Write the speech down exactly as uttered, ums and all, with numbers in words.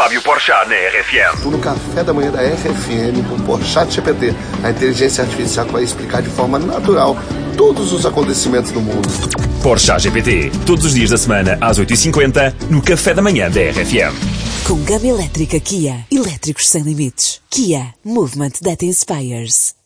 Fábio Porchat na R F M. Estou no café da manhã da R F M com o Porchat G P T, a inteligência artificial que vai explicar de forma natural todos os acontecimentos do mundo. Porchat G P T, todos os dias da semana às oito e cinquenta no café da manhã da R F M. Com gama elétrica Kia, elétricos sem limites. Kia, movement that inspires.